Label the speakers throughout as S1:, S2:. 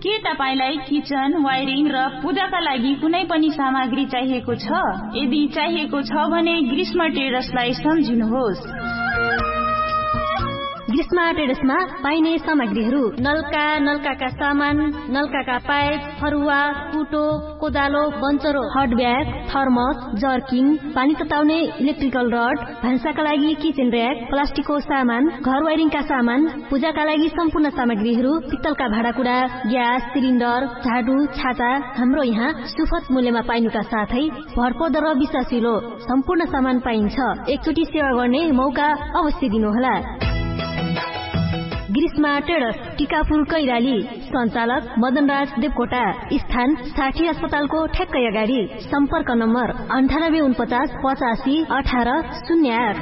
S1: के तपाईलाई kitchen, wiring र पूजाका लागि कुनै पनि सामग्री चाहिएको छ? यदि चाहिएको छ भने ग्रीष्मा ट्रेडर्सलाई सम्झिनुहोस्।
S2: ग्रीष्मा ट्रेडर्समा पाइने सामग्रीहरू: नलका सामान, नलका पाइप, फरुवा, कुटो, कोदालो, बन्चरो, हट ब्याग, थर्मस, जर्किन, पानी तताउने इलेक्ट्रिकल रड, भान्साका लागि किचन र्याक, प्लास्टिकको सामान, घर वायरिङका सामान, पूजाका लागि सम्पूर्ण सामग्रीहरू, पित्तलका भाँडाकुँडा, ग्यास सिलिन्डर, झाडु, छाता हाम्रो यहाँ सुपथ मूल्यमा पाइनुका साथै भरपर्दो र विश्वासिलो सम्पूर्ण सामान पाइन्छ। एकचोटि सेवा गर्ने मौका अवश्य दिनुहोला। ग्रीष्मा ट्रेडर्स, टिकापुर कैलाली। सञ्चालक मदनराज देवकोटा। स्थान 60 अस्पतालको ठ्याक्कै अगाडि। सम्पर्क नम्बर 9849 85 18 08।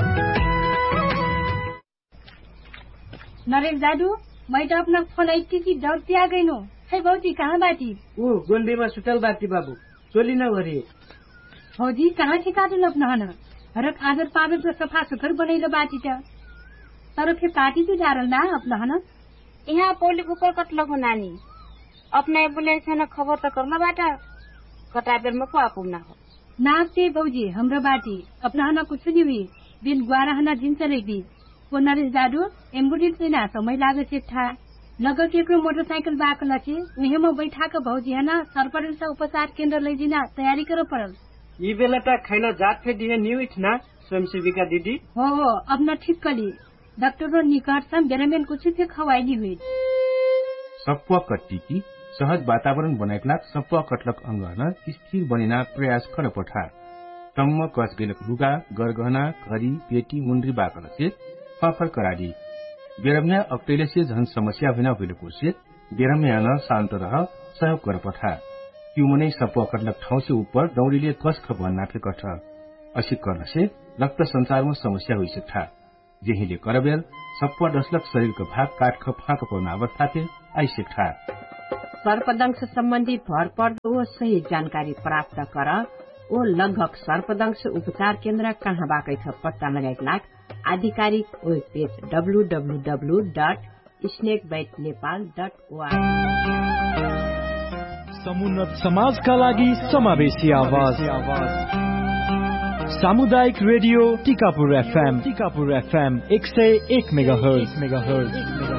S3: नरेश दादू, मैं तो अपना फोन ऐसी की डरती आ गई नो। है भौजी कहाँ बाटी?
S4: वो गोंडे में सुतल बाटी बाबू, चोली न भरी।
S3: भौजी कहाँ ठिकाने अपना हना? हरक आदर पादर तो सफा सुथर बनैलो बाटी था। तर फिर पार्टी तो डारल ना अपना हना?
S5: यहाँ पोली बुकर कतलो को नानी। अपना एम्बुलेंस है ना खबर तो करना बाटा। कटा बेर में को आपुना हो।
S3: नाचते भौजी हमरा बाटी अपना हना कुछ नहीं हुई। दिन ग्वारा हना दिन चलेगी। वो नरेश दादू एम्बुलेंस में ना समय लागे से था। लगा के कोई मोटरसाइकिल बाकल अच्छे वहीं में बैठा के भौजी है ना सरपंच से उपचार केंद्र ले जीना तैयारी करो पड़ल।
S4: ये बेला तक खाना जात पे दिए न्यू इतना स्वयंसेविका दीदी।
S3: हो अब न ठीक कली। डॉक्टर निकट से बेरमेन कुछ से खवाई हुई।
S6: सप्वा कट्टी की सहज वातावरण बनाएला सप्वा कटलक अंगहन स्थिर बनिना प्रयास कर पठा। टम्म कस गेलक लुगा, गरगहना, घरी, पेटी, मुंड्री बाकल से फफर करादी। बेरम्या अक्टेले से झन समस्या बिना होइलको से बेरम्या न शान्त रह सहयोग कर पठा। त्यो मनै सप्वा कटलक ठाउँ से ऊपर दौड़ीले कस ख भन्ना फे कठ। असी गर्न से रक्त संचार में समस्या हुई सकता। जेहिले करबेर सप्वा डसलक शरीर का भाग काट ख फाँक पर्न अवस्था थे आई सकता।
S7: सर्पदंश संबंधी भरपर्दो सही जानकारी प्राप्त कर ओ लगभग सर्पदंश उपचार केन्द्र कहाँ बाकै छ पत्ता लगाएका आधिकारिक वेब पेज www.snakebitenepal.org।
S8: समुन्नत समाजका लागि समावेशी आवाज। सामुदायिक रेडियो टिकापुर FM 101 मेगाहर्ज।